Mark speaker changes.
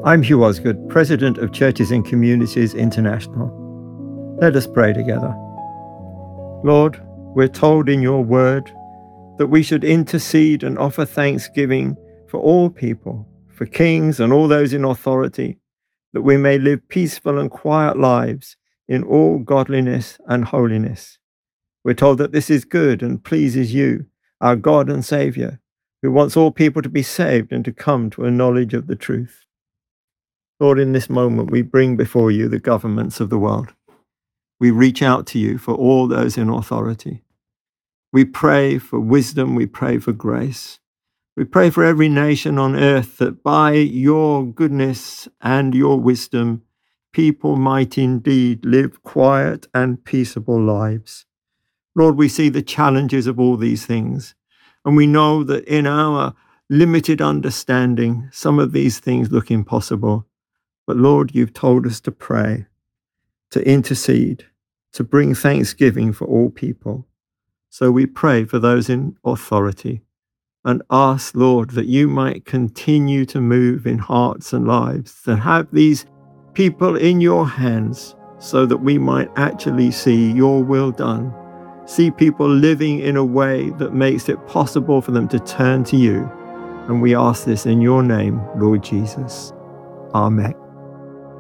Speaker 1: I'm Hugh Osgood, President of Churches and Communities International. Let us pray together. Lord, we're told in your word that we should intercede and offer thanksgiving for all people, for kings and all those in authority, that we may live peaceful and quiet lives in all godliness and holiness. We're told that this is good and pleases you, our God and Saviour, who wants all people to be saved and to come to a knowledge of the truth. Lord, in this moment, we bring before you the governments of the world. We reach out to you for all those in authority. We pray for wisdom. We pray for grace. We pray for every nation on earth that by your goodness and your wisdom, people might indeed live quiet and peaceable lives. Lord, we see the challenges of all these things, and we know that in our limited understanding, some of these things look impossible. But Lord, you've told us to pray, to intercede, to bring thanksgiving for all people. So we pray for those in authority and ask, Lord, that you might continue to move in hearts and lives, to have these people in your hands so that we might actually see your will done, see people living in a way that makes it possible for them to turn to you. And we ask this in your name, Lord Jesus. Amen.